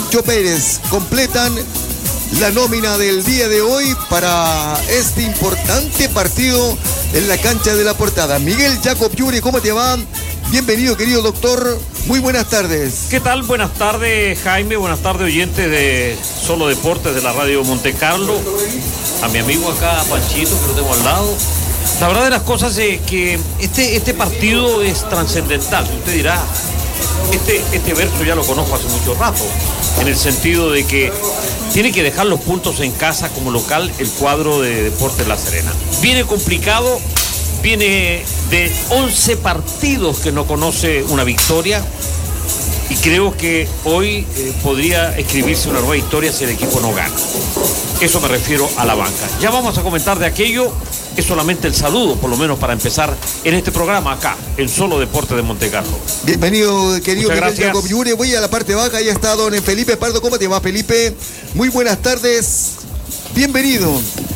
Pancho Pérez completan la nómina del día de hoy para este importante partido en la cancha de La Portada. Miguel Jacob Yuri, ¿cómo te va? Bienvenido, querido doctor. Muy buenas tardes. ¿Qué tal? Buenas tardes, Jaime. Buenas tardes, oyentes de Solo Deportes de la Radio Monte Carlo. A mi amigo acá, Panchito, que lo tengo al lado. La verdad de las cosas es que este partido es trascendental. Usted dirá, este verso ya lo conozco hace mucho rato, en el sentido de que tiene que dejar los puntos en casa como local el cuadro de Deportes La Serena. Viene complicado, viene de 11 partidos que no conoce una victoria y creo que hoy podría escribirse una nueva historia si el equipo no gana. Eso me refiero a la banca. Ya vamos a comentar de aquello. Es solamente el saludo, por lo menos para empezar en este programa acá, en Solo Deportes de Monte Carlo. Bienvenido, querido Miguel Jacob Yure. Voy a la parte baja, ahí está don Felipe Pardo. ¿Cómo te va, Felipe? Muy buenas tardes. Bienvenido.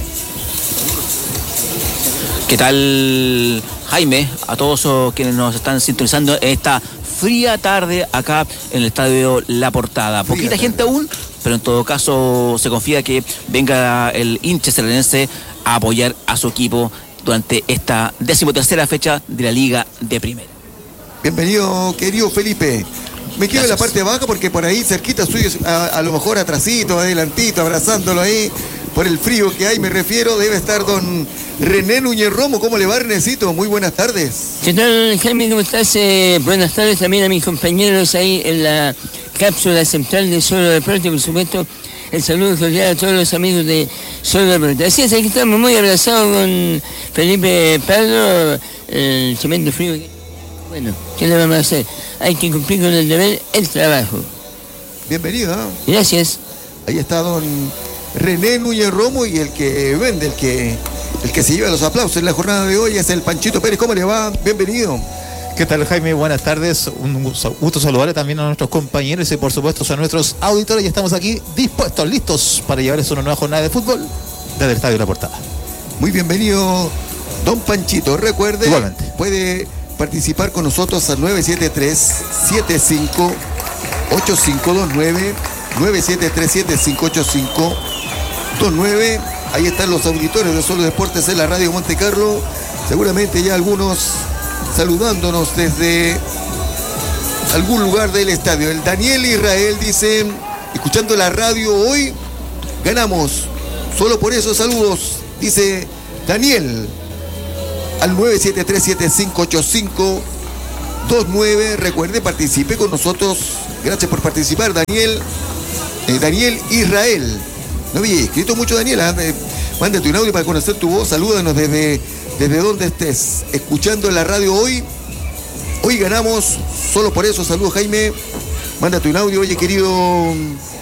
¿Qué tal, Jaime? A todos quienes nos están sintonizando en esta fría tarde acá en el estadio La Portada. Poquita gente aún, pero en todo caso se confía que venga el hincha serenense a apoyar a su equipo durante esta 13ª fecha de la Liga de Primera. Bienvenido, querido Felipe. Me quedo en la parte baja porque por ahí cerquita suyo, a lo mejor atrasito, adelantito, abrazándolo ahí, por el frío que hay, me refiero, debe estar don René Núñez Romo. ¿Cómo le va, Renecito? Muy buenas tardes. ¿Qué tal, Jaime? ¿Cómo estás? Buenas tardes también a mis compañeros ahí en la cápsula central de Solo Deporte, por supuesto. El saludo cordial a todos los amigos de Solo Deporte. Así es, aquí estamos muy abrazados con Felipe Pardo, el tremendo frío. Bueno, ¿qué le vamos a hacer? Hay que cumplir con el deber, el trabajo. Bienvenido. Gracias. Ahí está don René Núñez Romo y el que vende, el que se lleva los aplausos en la jornada de hoy es el Panchito Pérez. ¿Cómo le va? Bienvenido. ¿Qué tal, Jaime? Buenas tardes. Un gusto saludarle también a nuestros compañeros y por supuesto a nuestros auditores. Y estamos aquí dispuestos, listos para llevarles una nueva jornada de fútbol desde el Estadio La Portada. Muy bienvenido, don Panchito. Recuerde, igualmente, puede participar con nosotros al 973-758529, 973-758529. Ahí están los auditores de Solo Deportes en la Radio Monte Carlo. Seguramente ya algunos saludándonos desde algún lugar del estadio. El Daniel Israel dice, escuchando la radio hoy, ganamos. Solo por eso saludos, dice Daniel, al 973-758529. Recuerde, participe con nosotros. Gracias por participar, Daniel. Daniel Israel. No había escrito mucho, Daniel. Mándate un audio para conocer tu voz. Salúdanos desde donde estés escuchando en la radio hoy. Hoy ganamos, solo por eso. Saludos, Jaime. Mándate un audio. Oye, querido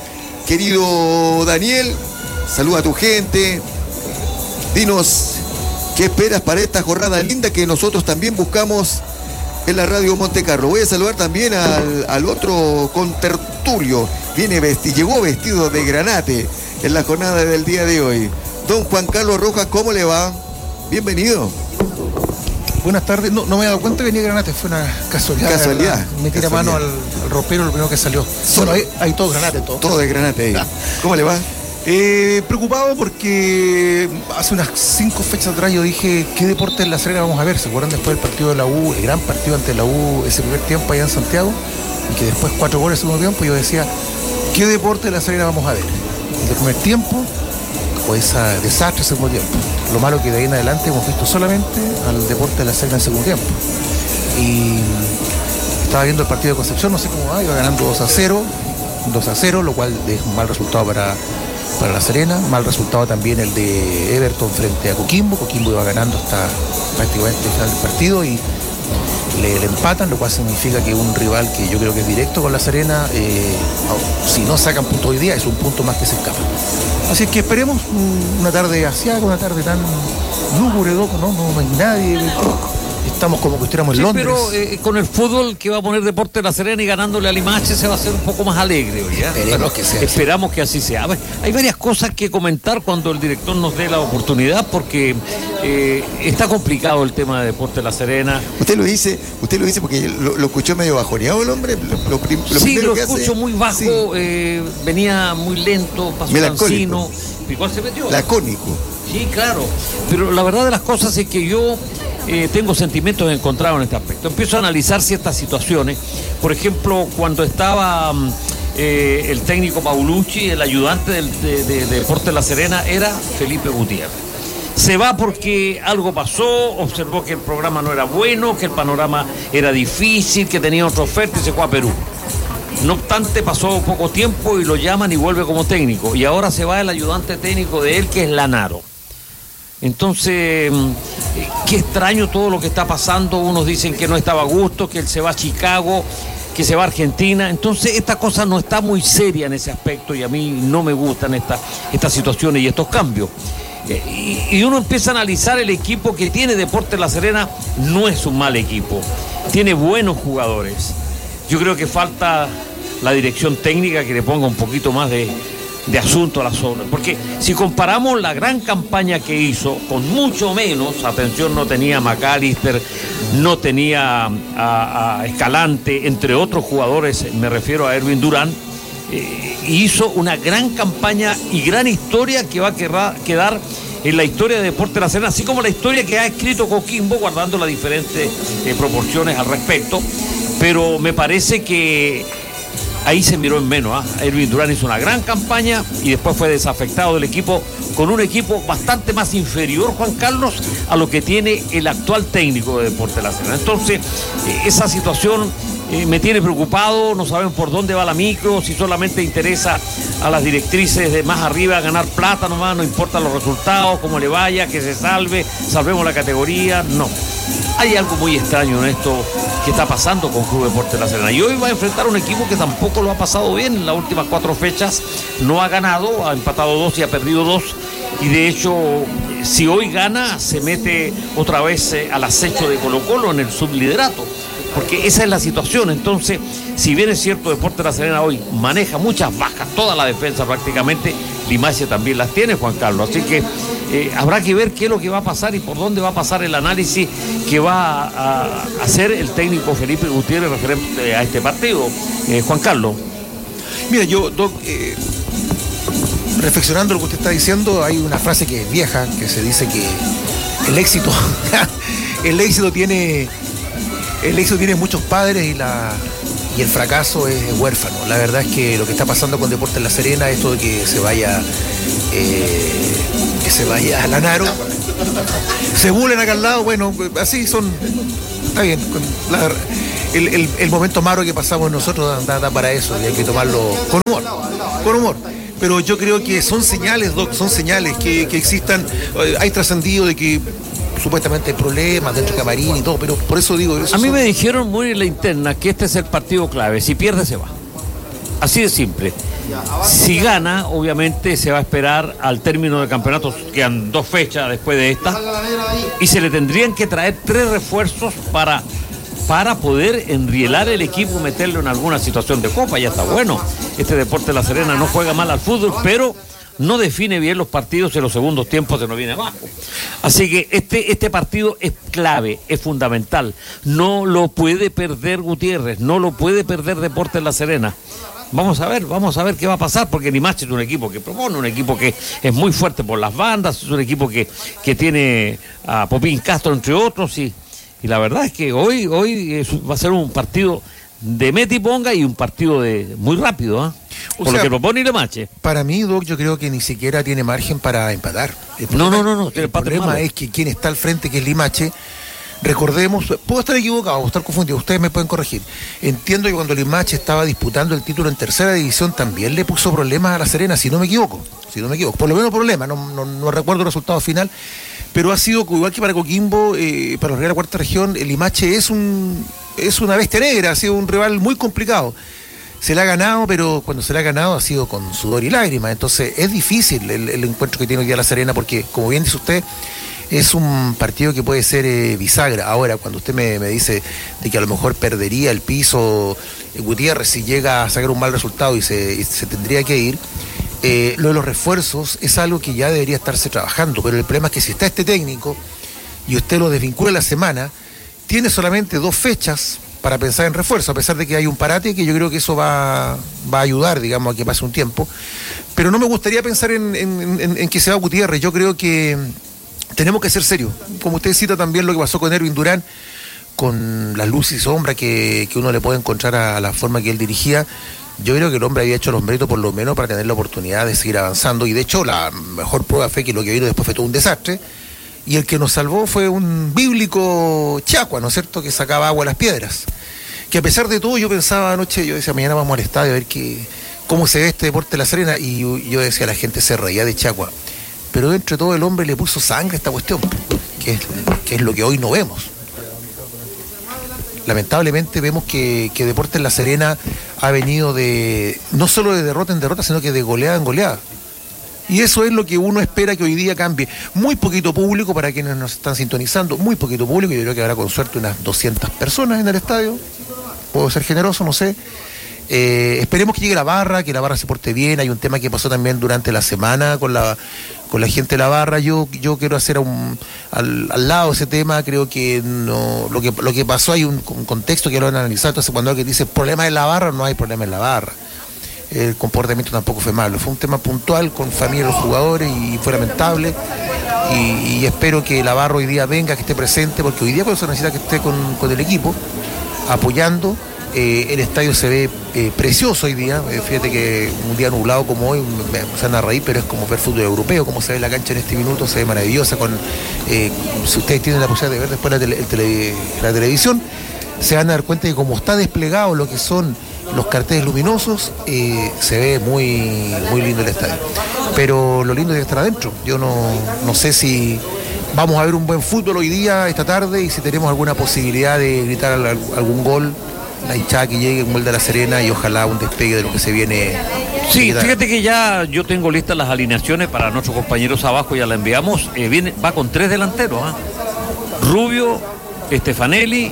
Daniel, saluda a tu gente. Dinos qué esperas para esta jornada linda que nosotros también buscamos en la radio Monte Carlo. Voy a saludar también al otro contertulio. Llegó vestido de granate en la jornada del día de hoy. Don Juan Carlos Rojas, ¿cómo le va? Bienvenido. Buenas tardes. No me he dado cuenta que venía granate, fue una casualidad. Me tira mano al ropero, lo primero que salió. Bueno, hay todo granate, todo de granate. ¿Cómo le va? Preocupado porque hace unas 5 fechas atrás yo dije, ¿qué deporte en La Serena vamos a ver? ¿Se acuerdan después del partido de la U, el gran partido ante la U, ese primer tiempo allá en Santiago? Y que después 4 goles en segundo tiempo, yo decía, ¿qué deporte en La Serena vamos a ver? El primer tiempo o esa desastre en segundo tiempo. Lo malo que de ahí en adelante hemos visto solamente al deporte de La Serena en segundo tiempo. Y estaba viendo el partido de Concepción, no sé cómo va, iba ganando 2-0, lo cual es un mal resultado para La Serena. Mal resultado también el de Everton frente a Coquimbo. Coquimbo iba ganando hasta prácticamente el final del partido y le empatan, lo cual significa que un rival que yo creo que es directo con La Serena, si no sacan punto hoy día, es un punto más que se escapa. Así es que esperemos una tarde asiaga, una tarde tan lúgubre, no hay nadie. Estamos como que estuviéramos Sí, en Londres. pero con el fútbol que va a poner Deportes La Serena y ganándole a Limache se va a hacer un poco más alegre hoy, ¿ya? Esperemos que sea así. Esperamos que así sea. A ver, hay varias cosas que comentar cuando el director nos dé la oportunidad, porque está complicado el tema de Deportes La Serena. Usted lo dice porque lo escuchó medio bajoneado el hombre. Sí, primero lo que escucho hace, muy bajo, sí, venía muy lento, pasó melancólico. Cancino. ¿Y cuál se metió? lacónico. Sí, claro. Pero la verdad de las cosas es que yo tengo sentimientos encontrados en este aspecto. Empiezo a analizar ciertas situaciones. Por ejemplo, cuando estaba el técnico Paulucci, el ayudante de Deportes La Serena era Felipe Gutiérrez. Se va porque algo pasó, observó que el programa no era bueno, que el panorama era difícil, que tenía otra oferta y se fue a Perú. No obstante, pasó poco tiempo y lo llaman y vuelve como técnico. Y ahora se va el ayudante técnico de él, que es Lanaro. Entonces, qué extraño todo lo que está pasando. Unos dicen que no estaba a gusto, que él se va a Chicago, que se va a Argentina. Entonces, esta cosa no está muy seria en ese aspecto y a mí no me gustan estas situaciones y estos cambios. Y uno empieza a analizar el equipo que tiene Deportes La Serena. No es un mal equipo, tiene buenos jugadores. Yo creo que falta la dirección técnica que le ponga un poquito más de asunto a la zona, porque si comparamos la gran campaña que hizo con mucho menos, atención, no tenía a McAllister, no tenía a Escalante, entre otros jugadores, me refiero a Erwin Durán, hizo una gran campaña y gran historia que va a quedar en la historia de Deportes La Serena, así como la historia que ha escrito Coquimbo, guardando las diferentes proporciones al respecto, pero me parece que ahí se miró en menos. Erwin Durán hizo una gran campaña y después fue desafectado del equipo, con un equipo bastante más inferior, Juan Carlos, a lo que tiene el actual técnico de Deportes La Serena. Entonces, esa situación me tiene preocupado, no saben por dónde va la micro, si solamente interesa a las directrices de más arriba ganar plata nomás, no importan los resultados, cómo le vaya, que se salve, salvemos la categoría, no. Hay algo muy extraño en esto que está pasando con Club Deportes La Serena. Y hoy va a enfrentar un equipo que tampoco lo ha pasado bien en las últimas 4 fechas. No ha ganado, ha empatado 2 y ha perdido 2. Y de hecho, si hoy gana, se mete otra vez al acecho de Colo-Colo en el subliderato. Porque esa es la situación. Entonces, si bien es cierto, Deportes La Serena hoy maneja muchas bajas, toda la defensa prácticamente, Limache también las tiene, Juan Carlos. Así que habrá que ver qué es lo que va a pasar y por dónde va a pasar el análisis que va a hacer el técnico Felipe Gutiérrez referente a este partido. Juan Carlos. Mira, yo, Doc, reflexionando lo que usted está diciendo, hay una frase que es vieja, que se dice que el éxito tiene muchos padres y el fracaso es huérfano. La verdad es que lo que está pasando con Deportes La Serena, esto de que se vaya a Lanaro, se burlen acá al lado, bueno, así son, está bien. El momento malo que pasamos nosotros da para eso y hay que tomarlo con humor. Pero yo creo que son señales, Doc, son señales que existan, hay trascendido de que supuestamente hay problemas dentro de camarín y todo, pero por eso digo... A mí me dijeron muy en la interna que este es el partido clave, si pierde se va. Así de simple. Si gana, obviamente se va a esperar al término del campeonato, quedan 2 fechas después de esta, y se le tendrían que traer 3 refuerzos para poder enrielar el equipo, meterlo en alguna situación de copa. Ya está bueno. Este Deportes La Serena no juega mal al fútbol, pero no define bien los partidos, en los segundos tiempos se nos viene abajo. Así que este partido es clave, es fundamental. No lo puede perder Gutiérrez, no lo puede perder Deportes La Serena. Vamos a ver qué va a pasar, porque Limache es un equipo que propone, un equipo que es muy fuerte por las bandas, es un equipo que tiene a Popín Castro entre otros, y la verdad es que hoy va a ser un partido de mete y ponga y un partido muy rápido, por lo que propone Limache. Para mí, Doc, yo creo que ni siquiera tiene margen para empatar. No. El problema es que quien está al frente, que es Limache, recordemos, puedo estar equivocado, puedo estar confundido, ustedes me pueden corregir. Entiendo que cuando Limache estaba disputando el título en tercera división también le puso problemas a La Serena, si no me equivoco. Por lo menos problemas, no recuerdo el resultado final, pero ha sido igual que para Coquimbo, para los Real Cuarta Región, el Limache es una bestia negra, ha sido un rival muy complicado. Se le ha ganado, pero cuando se le ha ganado ha sido con sudor y lágrimas. Entonces es difícil el encuentro que tiene hoy día La Serena, porque, como bien dice usted, es un partido que puede ser bisagra. Ahora, cuando usted me dice de que a lo mejor perdería el piso Gutiérrez si llega a sacar un mal resultado y se tendría que ir, lo de los refuerzos es algo que ya debería estarse trabajando, pero el problema es que si está este técnico y usted lo desvincula la semana, tiene solamente 2 fechas para pensar en refuerzo, a pesar de que hay un parate, que yo creo que eso va a ayudar, digamos, a que pase un tiempo. Pero no me gustaría pensar en que se va Gutiérrez. Yo creo que tenemos que ser serios. Como usted cita también lo que pasó con Erwin Durán, con las luces y sombras que uno le puede encontrar a la forma que él dirigía. Yo creo que el hombre había hecho los méritos por lo menos para tener la oportunidad de seguir avanzando, y de hecho la mejor prueba fue que lo que vino después fue todo un desastre, y el que nos salvó fue un bíblico Chacua, ¿no es cierto?, que sacaba agua a las piedras. Que a pesar de todo yo pensaba anoche, yo decía, mañana vamos al estadio a ver cómo se ve este deporte de La Serena, y yo decía, la gente se reía de Chacua, pero dentro de todo el hombre le puso sangre a esta cuestión, que es lo que hoy no vemos. Lamentablemente vemos que Deportes La Serena ha venido no solo de derrota en derrota, sino que de goleada en goleada. Y eso es lo que uno espera que hoy día cambie. Muy poquito público para quienes nos están sintonizando, muy poquito público, yo creo que habrá con suerte unas 200 personas en el estadio. Puedo ser generoso, no sé. Esperemos que llegue la barra, que la barra se porte bien. Hay un tema que pasó también durante la semana con la gente de la barra. Yo quiero hacer al lado de ese tema. Creo que no, lo que pasó, hay un contexto que lo han analizado. Entonces, cuando alguien dice problema en la barra, no hay problema en la barra. El comportamiento tampoco fue malo. Fue un tema puntual con familia de los jugadores y fue lamentable. Y espero que la barra hoy día venga, que esté presente, porque hoy día cuando se necesita que esté con el equipo apoyando. El estadio se ve precioso hoy día. Fíjate que un día nublado como hoy se van a reír, pero es como ver fútbol europeo. Como se ve la cancha en este minuto, se ve maravillosa. Si ustedes tienen la posibilidad de ver después la televisión, se van a dar cuenta de cómo está desplegado lo que son los carteles luminosos. Se ve muy, muy lindo el estadio, pero lo lindo es estar adentro. Yo no sé si vamos a ver un buen fútbol hoy día, esta tarde, y si tenemos alguna posibilidad de gritar algún gol, la hinchada que llegue, un gol de La Serena, y ojalá un despegue de lo que se viene. Sí, fíjate que ya yo tengo listas las alineaciones para nuestros compañeros abajo, ya la enviamos. Va con 3 delanteros, Rubio, Stefanelli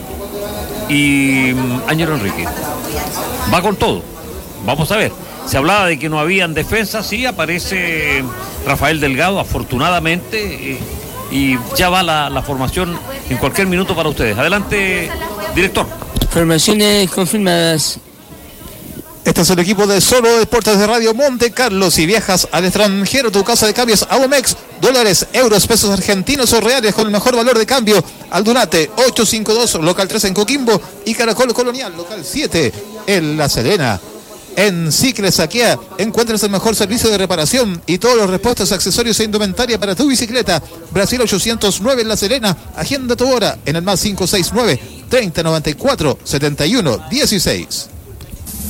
y Ángelo Enrique. Va con todo. Vamos a ver. Se hablaba de que no habían defensas, sí, aparece Rafael Delgado, afortunadamente, y ya va la formación en cualquier minuto para ustedes. Adelante, director. Formaciones confirmadas. Este es el equipo de Solo Deportes de Radio Monte Carlo. Si viajas al extranjero, tu casa de cambios Audomex, dólares, euros, pesos argentinos o reales con el mejor valor de cambio. Aldunate 852, local 3 en Coquimbo, y Caracol Colonial, local 7 en La Serena. En Cicles Saquea encuentras el mejor servicio de reparación y todos los repuestos, accesorios e indumentaria para tu bicicleta. Brasil 809 en La Serena. Agenda tu hora en el +569 3094 7116.